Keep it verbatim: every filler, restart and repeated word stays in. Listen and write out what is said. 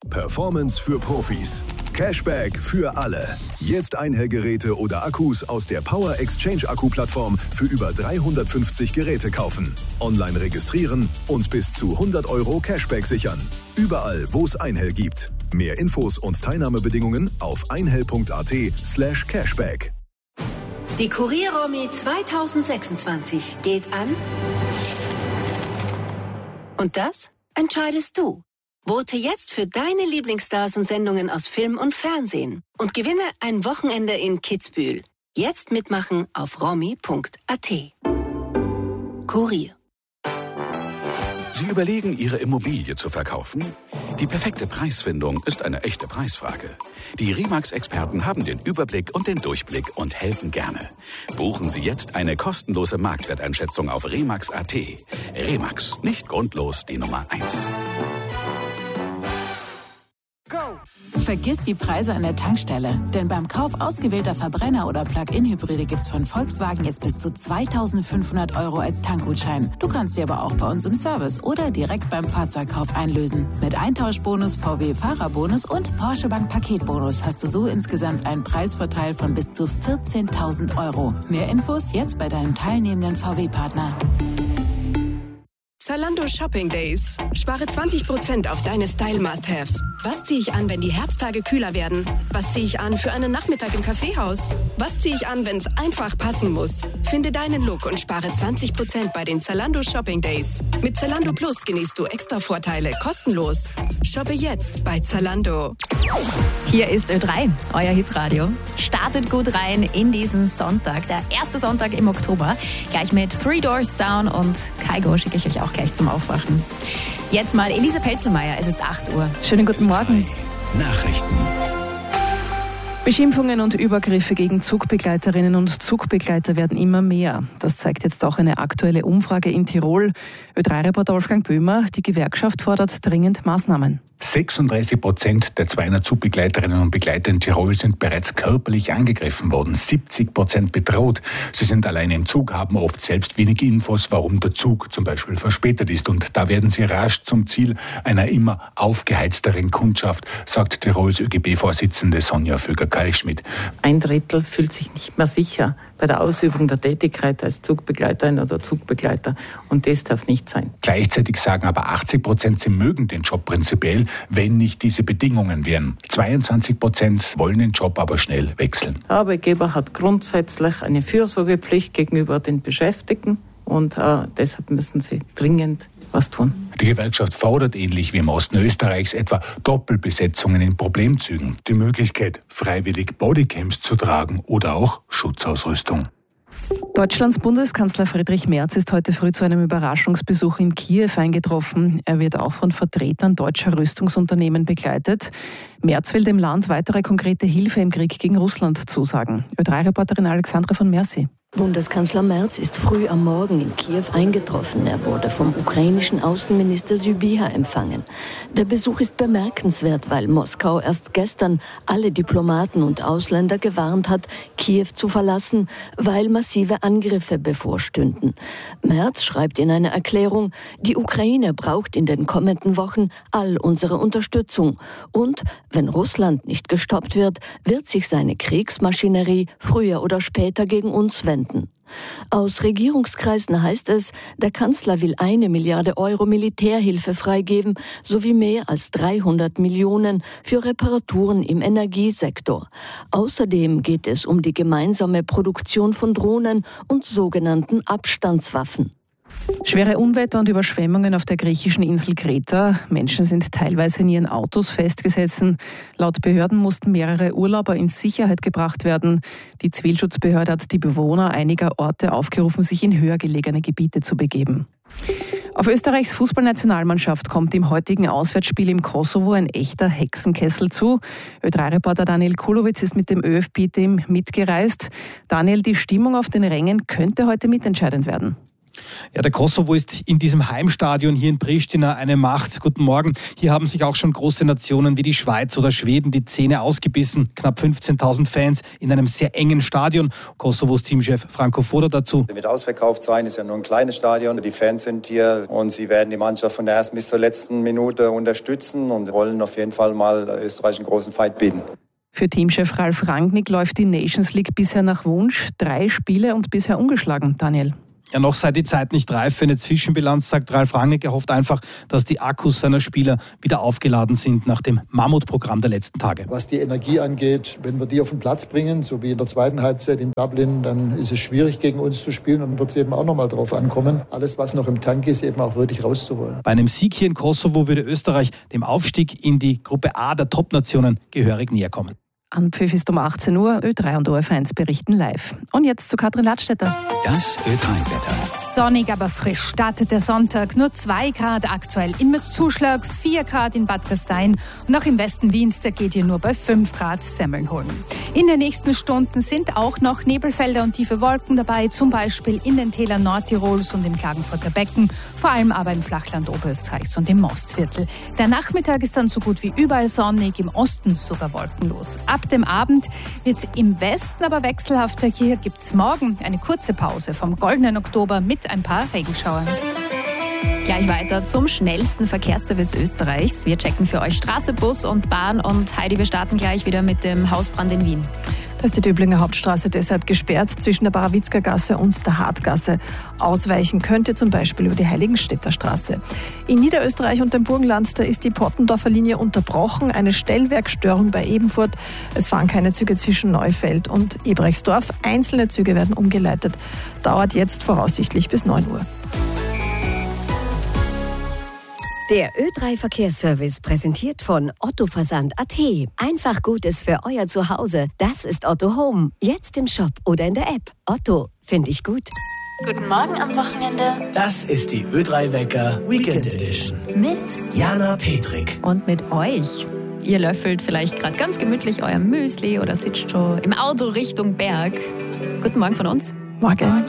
Performance für Profis. Cashback für alle. Jetzt Einhellgeräte oder Akkus aus der Power Exchange Akku-Plattform für über dreihundertfünfzig Geräte kaufen. Online registrieren und bis zu hundert Euro Cashback sichern. Überall, wo es Einhell gibt. Mehr Infos und Teilnahmebedingungen auf einhell.at slash cashback. Die Kurier-Romy zweitausendsechsundzwanzig geht an. Und das entscheidest du. Vote jetzt für deine Lieblingsstars und Sendungen aus Film und Fernsehen und gewinne ein Wochenende in Kitzbühel. Jetzt mitmachen auf romy punkt at. Kurier. Sie überlegen, Ihre Immobilie zu verkaufen? Die perfekte Preisfindung ist eine echte Preisfrage. Die Remax-Experten haben den Überblick und den Durchblick und helfen gerne. Buchen Sie jetzt eine kostenlose Marktwerteinschätzung auf remax punkt at. Remax, nicht grundlos die Nummer eins. Vergiss die Preise an der Tankstelle, denn beim Kauf ausgewählter Verbrenner- oder Plug-in-Hybride gibt's von Volkswagen jetzt bis zu zweitausendfünfhundert Euro als Tankgutschein. Du kannst sie aber auch bei uns im Service oder direkt beim Fahrzeugkauf einlösen. Mit Eintauschbonus, V W-Fahrerbonus und Porsche Bank Paketbonus hast du so insgesamt einen Preisvorteil von bis zu vierzehntausend Euro. Mehr Infos jetzt bei deinem teilnehmenden V W-Partner. Zalando Shopping Days. Spare zwanzig Prozent auf deine Style-Must-Haves. Was ziehe ich an, wenn die Herbsttage kühler werden? Was ziehe ich an für einen Nachmittag im Kaffeehaus? Was ziehe ich an, wenn es einfach passen muss? Finde deinen Look und spare zwanzig Prozent bei den Zalando Shopping Days. Mit Zalando Plus genießt du extra Vorteile kostenlos. Shoppe jetzt bei Zalando. Hier ist Ö drei, euer Hitradio. Startet gut rein in diesen Sonntag, der erste Sonntag im Oktober. Gleich mit Three Doors Down und Kygo schicke ich euch auch gleich zum Aufwachen. Jetzt mal Elise Pelzelmeier, es ist acht Uhr. Schönen guten Morgen. Nachrichten. Beschimpfungen und Übergriffe gegen Zugbegleiterinnen und Zugbegleiter werden immer mehr. Das zeigt jetzt auch eine aktuelle Umfrage in Tirol. Ö drei Reporter Wolfgang Böhmer, die Gewerkschaft fordert dringend Maßnahmen. sechsunddreißig Prozent der zweihundert Zugbegleiterinnen und Begleiter in Tirol sind bereits körperlich angegriffen worden, siebzig Prozent bedroht. Sie sind alleine im Zug, haben oft selbst wenig Infos, warum der Zug zum Beispiel verspätet ist. Und da werden sie rasch zum Ziel einer immer aufgeheizteren Kundschaft, sagt Tirols Ö G B-Vorsitzende Sonja Vöger-Kalschmidt. Ein Drittel fühlt sich nicht mehr sicher bei der Ausübung der Tätigkeit als Zugbegleiterin oder Zugbegleiter. Und das darf nicht sein. Gleichzeitig sagen aber achtzig Prozent, sie mögen den Job prinzipiell, wenn nicht diese Bedingungen wären. zweiundzwanzig Prozent wollen den Job aber schnell wechseln. Der Arbeitgeber hat grundsätzlich eine Fürsorgepflicht gegenüber den Beschäftigten und äh, deshalb müssen sie dringend was tun. Die Gewerkschaft fordert ähnlich wie im Osten Österreichs etwa Doppelbesetzungen in Problemzügen, die Möglichkeit, freiwillig Bodycams zu tragen oder auch Schutzausrüstung. Deutschlands Bundeskanzler Friedrich Merz ist heute früh zu einem Überraschungsbesuch in Kiew eingetroffen. Er wird auch von Vertretern deutscher Rüstungsunternehmen begleitet. Merz will dem Land weitere konkrete Hilfe im Krieg gegen Russland zusagen. Ö drei Reporterin Alexandra von Mercy. Bundeskanzler Merz ist früh am Morgen in Kiew eingetroffen. Er wurde vom ukrainischen Außenminister Sybiha empfangen. Der Besuch ist bemerkenswert, weil Moskau erst gestern alle Diplomaten und Ausländer gewarnt hat, Kiew zu verlassen, weil massive Angriffe bevorstünden. Merz schreibt in einer Erklärung, die Ukraine braucht in den kommenden Wochen all unsere Unterstützung. Und wenn Russland nicht gestoppt wird, wird sich seine Kriegsmaschinerie früher oder später gegen uns wenden. Aus Regierungskreisen heißt es, der Kanzler will eine Milliarde Euro Militärhilfe freigeben, sowie mehr als dreihundert Millionen für Reparaturen im Energiesektor. Außerdem geht es um die gemeinsame Produktion von Drohnen und sogenannten Abstandswaffen. Schwere Unwetter und Überschwemmungen auf der griechischen Insel Kreta. Menschen sind teilweise in ihren Autos festgesetzt. Laut Behörden mussten mehrere Urlauber in Sicherheit gebracht werden. Die Zivilschutzbehörde hat die Bewohner einiger Orte aufgerufen, sich in höher gelegene Gebiete zu begeben. Auf Österreichs Fußballnationalmannschaft kommt im heutigen Auswärtsspiel im Kosovo ein echter Hexenkessel zu. Ö drei Reporter Daniel Kulowitz ist mit dem Ö F B-Team mitgereist. Daniel, die Stimmung auf den Rängen könnte heute mitentscheidend werden. Ja, der Kosovo ist in diesem Heimstadion hier in Pristina eine Macht. Guten Morgen. Hier haben sich auch schon große Nationen wie die Schweiz oder Schweden die Zähne ausgebissen. Knapp fünfzehntausend Fans in einem sehr engen Stadion. Kosovos Teamchef Franco Foda dazu. Wird ausverkauft sein, ist ja nur ein kleines Stadion. Die Fans sind hier und sie werden die Mannschaft von der ersten bis zur letzten Minute unterstützen und wollen auf jeden Fall mal Österreich einen großen Fight bieten. Für Teamchef Ralf Rangnick läuft die Nations League bisher nach Wunsch. Drei Spiele und bisher ungeschlagen. Daniel. Ja, noch sei die Zeit nicht reif für eine Zwischenbilanz, sagt Ralf Rangnick. Er hofft einfach, dass die Akkus seiner Spieler wieder aufgeladen sind nach dem Mammutprogramm der letzten Tage. Was die Energie angeht, wenn wir die auf den Platz bringen, so wie in der zweiten Halbzeit in Dublin, dann ist es schwierig, gegen uns zu spielen und dann wird es eben auch nochmal drauf ankommen, alles, was noch im Tank ist, eben auch wirklich rauszuholen. Bei einem Sieg hier in Kosovo würde Österreich dem Aufstieg in die Gruppe A der Top-Nationen gehörig näher kommen. Anpfiff ist um achtzehn Uhr, Ö drei und O F eins berichten live. Und jetzt zu Katrin Ladstätter. Das Ö drei Wetter. Sonnig, aber frisch startet der Sonntag. Nur zwei Grad aktuell in Mürzzuschlag, vier Grad in Bad Gastein und auch im Westen Wiens, da geht ihr nur bei fünf Grad Semmeln holen. In den nächsten Stunden sind auch noch Nebelfelder und tiefe Wolken dabei, zum Beispiel in den Tälern Nordtirols und im Klagenfurter Becken, vor allem aber im Flachland Oberösterreichs und im Mostviertel. Der Nachmittag ist dann so gut wie überall sonnig, im Osten sogar wolkenlos. Ab dem Abend wird es im Westen aber wechselhafter. Hier gibt es morgen eine kurze Pause vom goldenen Oktober mit ein paar Regenschauern. Gleich weiter zum schnellsten Verkehrsservice Österreichs. Wir checken für euch Straße, Bus und Bahn. Und Heidi, wir starten gleich wieder mit dem Hausbrand in Wien. Da ist die Döblinger Hauptstraße deshalb gesperrt zwischen der Barawitzker Gasse und der Hartgasse. Ausweichen könnt ihr zum Beispiel über die Heiligenstädter Straße. In Niederösterreich und dem Burgenland, da ist die Pottendorfer Linie unterbrochen. Eine Stellwerkstörung bei Ebenfurt. Es fahren keine Züge zwischen Neufeld und Ebrechtsdorf. Einzelne Züge werden umgeleitet. Dauert jetzt voraussichtlich bis neun Uhr. Der Ö drei Verkehrsservice präsentiert von Otto Versand Punkt a t. Einfach Gutes für euer Zuhause. Das ist Otto Home. Jetzt im Shop oder in der App. Otto, finde ich gut. Guten Morgen am Wochenende. Das ist die Ö drei Wecker Weekend Edition. Mit Jana Petrik. Und mit euch. Ihr löffelt vielleicht gerade ganz gemütlich euer Müsli oder sitzt schon im Auto Richtung Berg. Guten Morgen von uns. Morgen.